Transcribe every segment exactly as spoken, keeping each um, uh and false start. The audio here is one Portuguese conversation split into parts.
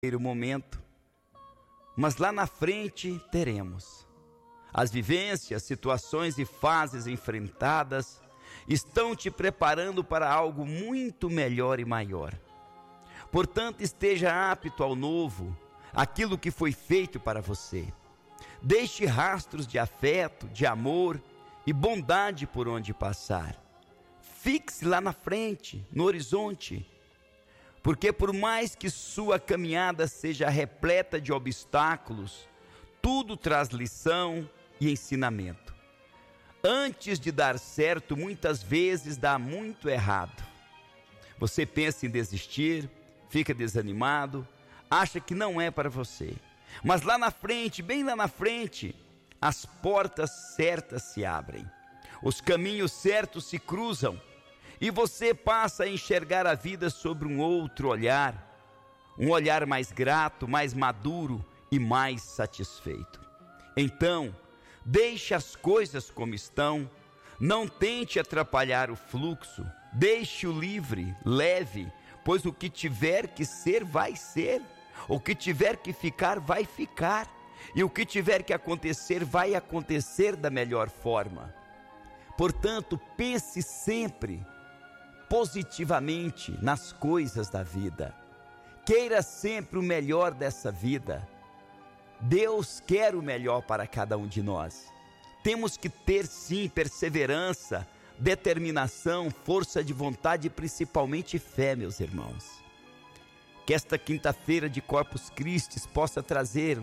primeiro momento, mas lá na frente teremos. As vivências, situações e fases enfrentadas estão te preparando para algo muito melhor e maior. Portanto, esteja apto ao novo, aquilo que foi feito para você. Deixe rastros de afeto, de amor e bondade por onde passar. Fixe lá na frente, no horizonte, porque por mais que sua caminhada seja repleta de obstáculos, tudo traz lição e ensinamento. Antes de dar certo, muitas vezes dá muito errado. Você pensa em desistir, fica desanimado, acha que não é para você. Mas lá na frente, bem lá na frente, as portas certas se abrem. Os caminhos certos se cruzam. E você passa a enxergar a vida sobre um outro olhar, um olhar mais grato, mais maduro e mais satisfeito. Então, deixe as coisas como estão, não tente atrapalhar o fluxo, deixe-o livre, leve, pois o que tiver que ser, vai ser, o que tiver que ficar, vai ficar, e o que tiver que acontecer, vai acontecer da melhor forma. Portanto, pense sempre positivamente nas coisas da vida. Queira sempre o melhor dessa vida. Deus quer o melhor para cada um de nós. Temos que ter sim perseverança, determinação, força de vontade e principalmente fé, meus irmãos. Que esta quinta-feira de Corpus Christi possa trazer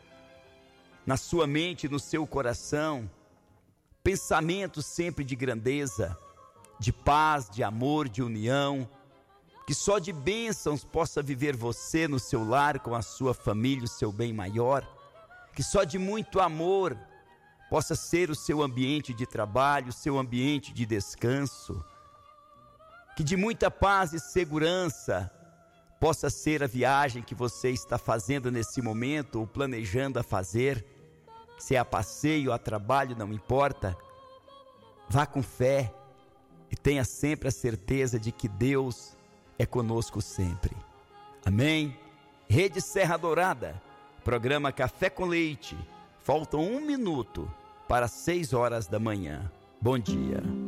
na sua mente, no seu coração, pensamentos sempre de grandeza, de paz, de amor, de união, que só de bênçãos possa viver você no seu lar, com a sua família, o seu bem maior, que só de muito amor possa ser o seu ambiente de trabalho, o seu ambiente de descanso, que de muita paz e segurança possa ser a viagem que você está fazendo nesse momento, ou planejando a fazer, se é a passeio, a trabalho, não importa, vá com fé, e tenha sempre a certeza de que Deus é conosco sempre. Amém? Rede Serra Dourada, programa Café com Leite. Faltam um minuto para seis horas da manhã. Bom dia.